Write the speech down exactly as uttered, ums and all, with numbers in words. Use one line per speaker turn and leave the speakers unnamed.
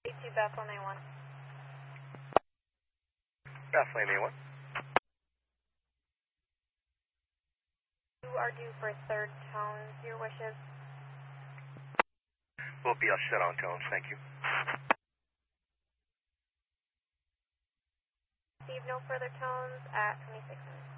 two Bethel nine one.
Bethel nine one.
You are due for third tones. Your wishes?
Will be a shut-on tones, thank you.
Receive no further tones at twenty-six minutes.